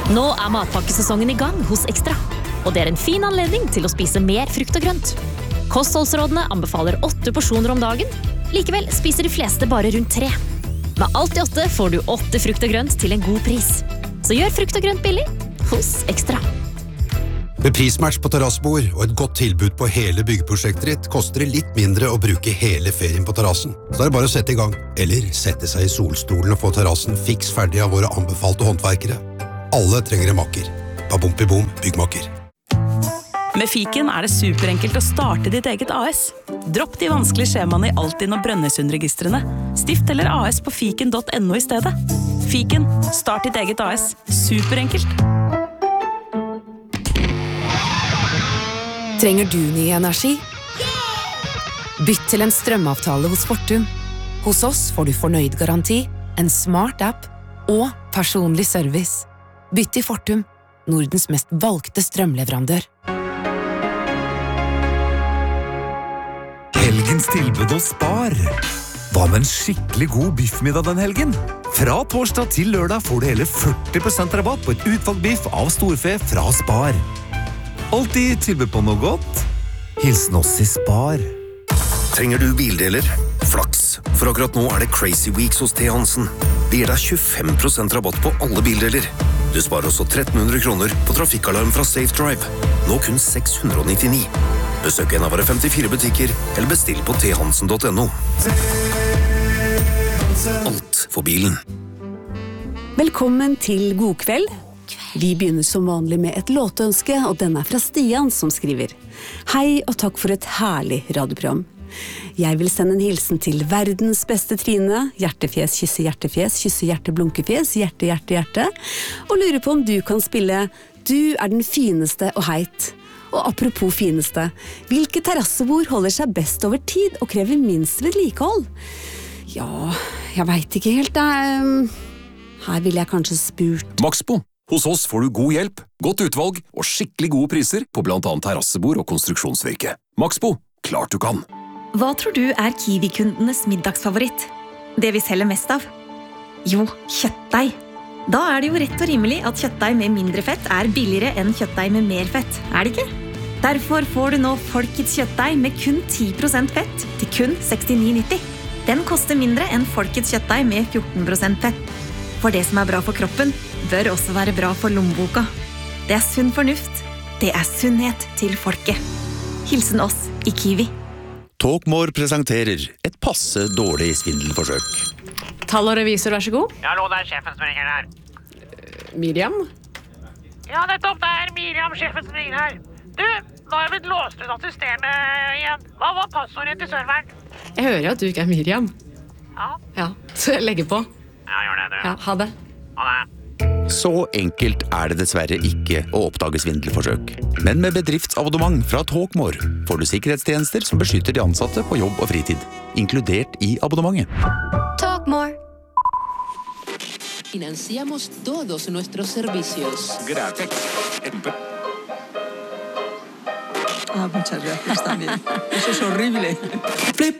Nå matpakkesesongen I gang hos Extra, og det en fin anledning til å spise mer frukt og grønt. Kostholdsrådene anbefaler 8 porsjoner om dagen, likevel spiser de fleste bare rundt 3. Med alt I 8 får du 8 frukt og grønt til en god pris. Så gjør frukt og grønt billig hos Extra. Med prismatch på terrassebord og et godt tilbud på hele byggeprosjektet ditt, koster det litt mindre å bruke hele ferien på terrassen. Så det bare å sette I gang, eller sette seg I solstolen og få terrassen fiks ferdig av våre anbefalte håndverkere. Alle trenger en makker. Babumpi-bom, byggmakker. Med Fiken det superenkelt å starte ditt eget AS. Dropp de vanskelige skjemaene I Altinn og Brønnøysundregistrene. Stift eller AS på fiken.no I stedet. Fiken, start ditt eget AS. Superenkelt. Trenger du ny energi? Bytt til en strømavtale hos Fortum. Hos oss får du fornøyd garanti, en smart app og personlig service. Bytt til Fortum, Nordens mest valgte strømleverandør. Helgens tilbud hos Spar. Hva med en skikkelig god biffmiddag den helgen? Fra torsdag til lørdag får du hele 40% rabatt på et utvalgt biff av storfe fra Spar. Alltid tilbud på noe godt. Hilsen oss I Spar. Trenger du bildeler? Flaks, for akkurat nå det Crazy Weeks hos T. Hansen. De gir deg 25% rabatt på alle bildeler. Du sparer også 1300 kroner på trafikkalarm fra Safe Drive. Nå kun 699. Besøk en av våre 54 butikker, eller bestill på thansen.no. Alt for bilen. Velkommen til God kveld. Vi begynner som vanlig med et låtønske, og den fra Stian som skriver: Hei og takk for et herlig radioprogram. Jeg vil sende en hilsen til verdens beste Trine, hjertefjes, kysse hjerte, blunkefjes, hjerte, hjerte, hjerte, og lurer på om du kan spille Du den fineste og heit. Og apropos fineste, hvilke terrassebord holder seg best over tid og krever minst vedlikehold? Ja, jeg vet ikke helt. Her vil jeg kanskje spurt Maxbo. Hos oss får du god hjelp, godt utvalg og skikkelig gode priser på blant annet terrassebord og konstruksjonsvirke. Maxbo, klart du kan. Hva tror du Kiwi-kundenes middagsfavoritt? Det vi selger mest av? Jo, kjøttdeig. Da det jo rett og rimelig at kjøttdeig med mindre fett billigere enn kjøttdeig med mer fett, det ikke? Derfor får du nå Folkets kjøttdeig med kun 10% fett til kun 69,90. Den koster mindre enn Folkets kjøttdeig med 14% fett. For det som bra for kroppen, bør også være bra for lommeboka. Det sunn fornuft. Det sunnhet til folket. Hilsen oss I Kiwi. Talkmore presenterer et passe dårlig svindelforsøk. Tall og revisor, vær så god. Ja, hallo, det sjefen som ringer her. Miriam? Ja, nettopp, det Miriam, sjefen som ringer her. Du, nå har jeg blitt låst ut av systemet igjen. Hva var passordet til serveren? Jeg hører jo at du ikke Miriam. Ja, så jeg legger på. Ja, gjør det, du. Ja, ha det. Ha det. Så enkelt det dessverre ikke å oppdage svindelforsøk. Men med bedriftsabonnement fra Talkmore får du sikkerhetstjenester som beskytter de ansatte på jobb og fritid, inkludert I abonnementet. Talkmore. Financiamos todos nuestros servicios. Gracias. Muchas gracias también. Eso es horrible.